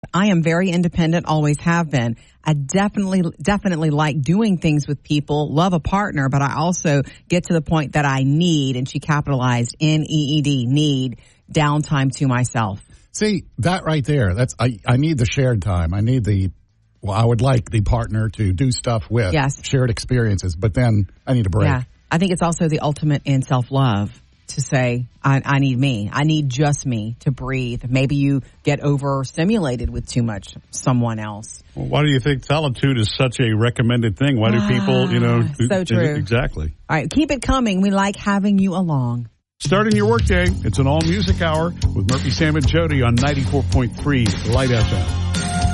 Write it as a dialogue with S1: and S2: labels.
S1: I am very independent, always have been. I definitely like doing things with people, love a partner, but I also get to the point that I need, and she capitalized NEED, need downtime to myself.
S2: See, that right there, I need the shared time. I would like the partner to do stuff with.
S1: Yes.
S2: Shared experiences, but then I need a break.
S1: Yeah. I think it's also the ultimate in self-love to say, I need me. I need just me to breathe. Maybe you get overstimulated with too much someone else.
S3: Well, why do you think solitude is such a recommended thing? Why do people,
S1: so true.
S3: Exactly.
S1: All right, keep it coming. We like having you along.
S3: Starting your workday, it's an all-music hour with Murphy, Sam, and Jody on 94.3 Light FM.